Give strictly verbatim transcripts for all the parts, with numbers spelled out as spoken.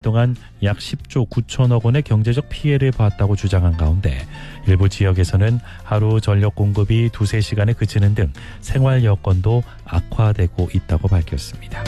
동안 약 십조 구천억 원의 경제적 피해를 봤다고 주장한 가운데 일부 지역에서는 하루 전력 공급이 두세 시간에 그치는 등 생활 여건도 악화되고 있다고 밝혔습니다.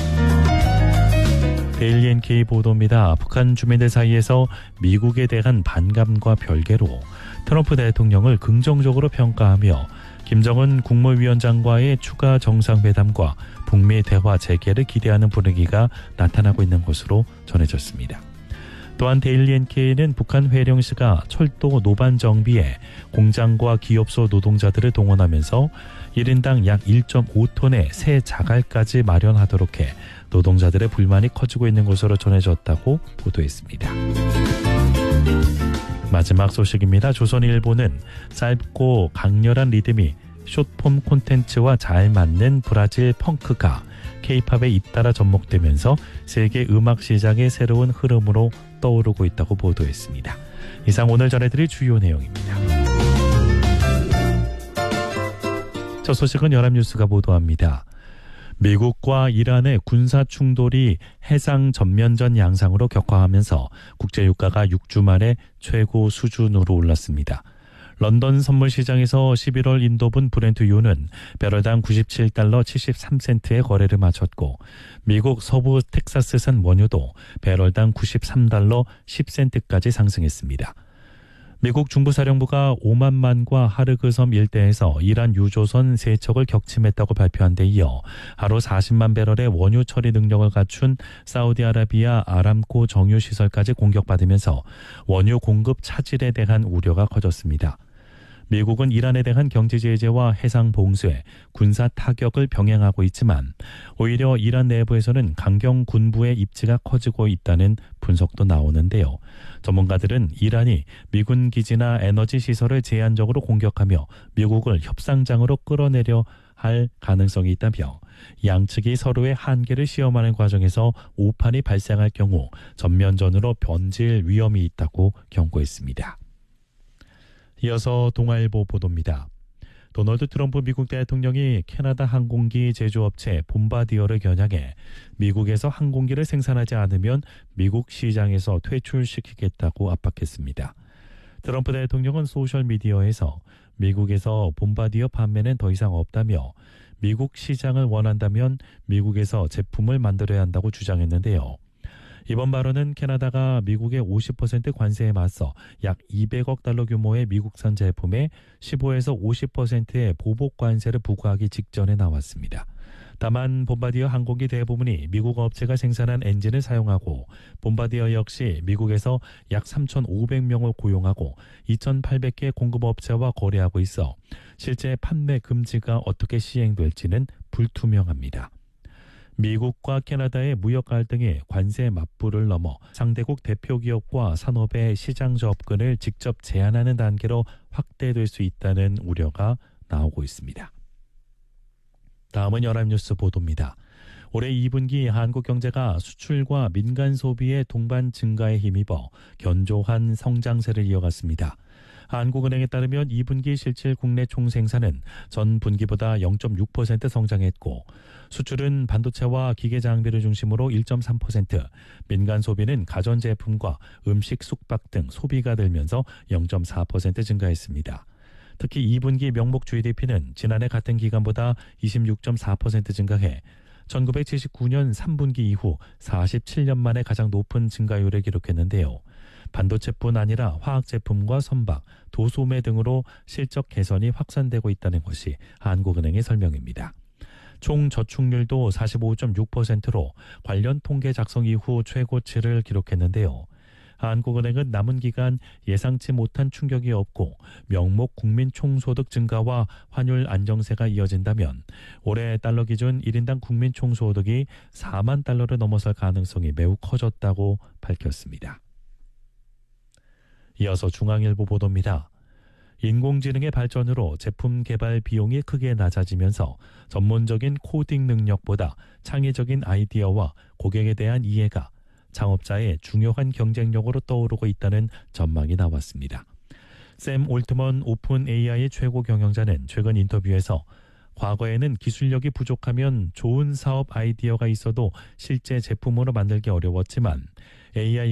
데일리 엔케이 보도입니다. 북한 주민들 사이에서 미국에 대한 반감과 별개로 트럼프 대통령을 긍정적으로 평가하며 김정은 국무위원장과의 추가 정상회담과 북미 대화 재개를 기대하는 분위기가 나타나고 있는 것으로 전해졌습니다. 또한 데일리 엔케이는 북한 회령시가 철도 노반 정비에 공장과 기업소 노동자들을 동원하면서 일 인당 약 일 점 오 톤의 새 자갈까지 마련하도록 해 노동자들의 불만이 커지고 있는 것으로 전해졌다고 보도했습니다. 마지막 소식입니다. 조선일보는 짧고 강렬한 리듬이 숏폼 콘텐츠와 잘 맞는 브라질 펑크가 K-팝에 잇따라 접목되면서 세계 음악 시장의 새로운 흐름으로 떠오르고 있다고 보도했습니다. 이상 오늘 전해드릴 주요 내용입니다. 첫 소식은 연합뉴스가 보도합니다. 미국과 이란의 군사 충돌이 해상 전면전 양상으로 격화하면서 국제유가가 육 주 만에 최고 수준으로 올랐습니다. 런던 선물시장에서 십일월 인도분 브렌트유는 배럴당 구십칠 달러 칠십삼 센트의 거래를 마쳤고 미국 서부 텍사스산 원유도 배럴당 구십삼 달러 십 센트까지 상승했습니다. 미국 중부사령부가 오만만과 하르그섬 일대에서 이란 유조선 세 척을 격침했다고 발표한 데 이어 하루 사십만 배럴의 원유 처리 능력을 갖춘 사우디아라비아 아람코 정유시설까지 공격받으면서 원유 공급 차질에 대한 우려가 커졌습니다. 미국은 이란에 대한 경제 제재와 해상 봉쇄, 군사 타격을 병행하고 있지만 오히려 이란 내부에서는 강경 군부의 입지가 커지고 있다는 분석도 나오는데요. 전문가들은 이란이 미군 기지나 에너지 시설을 제한적으로 공격하며 미국을 협상장으로 끌어내려 할 가능성이 있다며 양측이 서로의 한계를 시험하는 과정에서 오판이 발생할 경우 전면전으로 번질 위험이 있다고 경고했습니다. 이어서 동아일보 보도입니다. 도널드 트럼프 미국 대통령이 캐나다 항공기 제조업체 봄바디어를 겨냥해 미국에서 항공기를 생산하지 않으면 미국 시장에서 퇴출시키겠다고 압박했습니다. 트럼프 대통령은 소셜미디어에서 미국에서 봄바디어 판매는 더 이상 없다며 미국 시장을 원한다면 미국에서 제품을 만들어야 한다고 주장했는데요. 이번 발언은 캐나다가 미국의 오십 퍼센트 관세에 맞서 약 이백억 달러 규모의 미국산 제품에 십오에서 오십 퍼센트의 보복 관세를 부과하기 직전에 나왔습니다. 다만 봄바디어 항공기 대부분이 미국 업체가 생산한 엔진을 사용하고 봄바디어 역시 미국에서 약 삼천오백 명을 고용하고 이천팔백 개 공급업체와 거래하고 있어 실제 판매 금지가 어떻게 시행될지는 불투명합니다. 미국과 캐나다의 무역 갈등이 관세 맞불을 넘어 상대국 대표 기업과 산업의 시장 접근을 직접 제한하는 단계로 확대될 수 있다는 우려가 나오고 있습니다. 다음은 연합뉴스 보도입니다. 올해 이 분기 한국 경제가 수출과 민간 소비의 동반 증가에 힘입어 견조한 성장세를 이어갔습니다. 한국은행에 따르면 이 분기 실질 국내 총생산은 전 분기보다 영 점 육 퍼센트 성장했고 수출은 반도체와 기계 장비를 중심으로 일 점 삼 퍼센트, 민간 소비는 가전제품과 음식 숙박 등 소비가 늘면서 영 점 사 퍼센트 증가했습니다. 특히 이 분기 명목 지디피는 지난해 같은 기간보다 이십육 점 사 퍼센트 증가해 천구백칠십구 년 삼 분기 이후 사십칠 년 만에 가장 높은 증가율을 기록했는데요. 반도체뿐 아니라 화학제품과 선박, 도소매 등으로 실적 개선이 확산되고 있다는 것이 한국은행의 설명입니다. 총 저축률도 사십오 점 육 퍼센트로 관련 통계 작성 이후 최고치를 기록했는데요. 한국은행은 남은 기간 예상치 못한 충격이 없고 명목 국민 총소득 증가와 환율 안정세가 이어진다면 올해 달러 기준 일 인당 국민 총소득이 사만 달러를 넘어설 가능성이 매우 커졌다고 밝혔습니다. 이어서 중앙일보 보도입니다. 인공지능의 발전으로 제품 개발 비용이 크게 낮아지면서 전문적인 코딩 능력보다 창의적인 아이디어와 고객에 대한 이해가 창업자의 중요한 경쟁력으로 떠오르고 있다는 전망이 나왔습니다. 샘 올트먼 오픈 에이아이의 최고 경영자는 최근 인터뷰에서 과거에는 기술력이 부족하면 좋은 사업 아이디어가 있어도 실제 제품으로 만들기 어려웠지만 에이아이